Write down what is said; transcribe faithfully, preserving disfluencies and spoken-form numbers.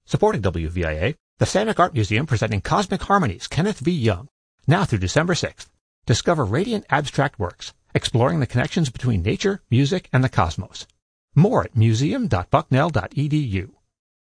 Supporting W V I A, the Samick Art Museum presenting Cosmic Harmonies, Kenneth V. Young. Now through December sixth. Discover radiant abstract works, exploring the connections between nature, music, and the cosmos. More at museum dot bucknell dot e d u.